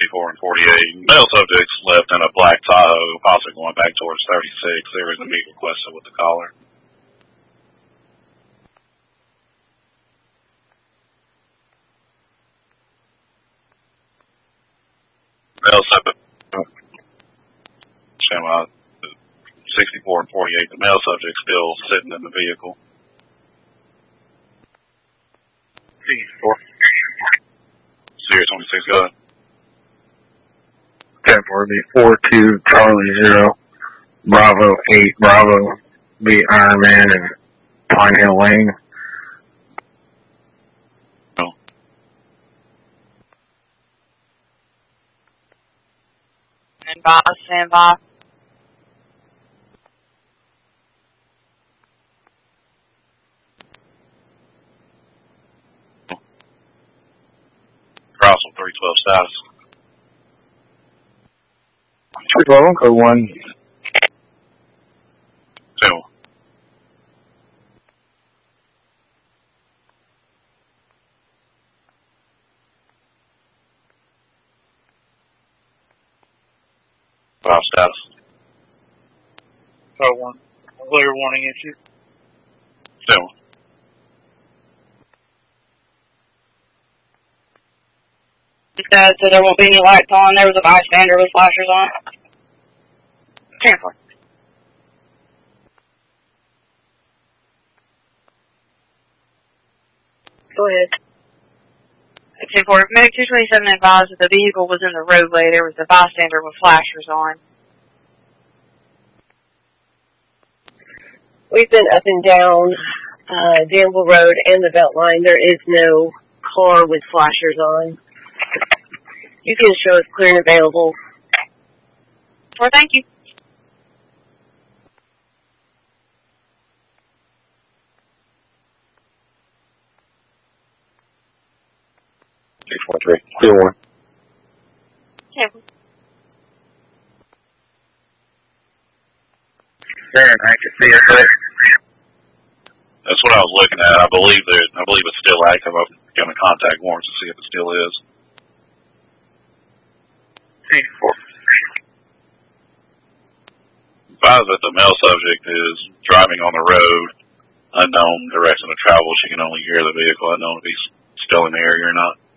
64 and 48. Male subjects left in a black Tahoe, possibly going back towards 36. There is a meet requested with the caller. Male subject, 64 and 48. The male subject still sitting in the vehicle. 64. Sierra 26, go ahead. 10-4, 42 Charlie 0, Bravo 8, Bravo, be Ironman and Pine Hill Lane. No. Stand by. Crossel 312 status. 312, code 1. 2. Cross status. Code 1. Clear warning issue. 2. So there won't be any lights on. There was a bystander with flashers on. 10-4. Go ahead. 10-4. Medic 227 advised that the vehicle was in the roadway. There was a bystander with flashers on. We've been up and down Danville Road and the Beltline. There is no car with flashers on. You can show us clear and available. Well, thank you. Clear 1. Yeah. I can see it, right? That's what I was looking at. I believe it's still active. I'm going to contact warrants to see if it still is. 84. Advise that the male subject is driving on the road, unknown direction of travel. She can only hear the vehicle, unknown if he's still in the area or not.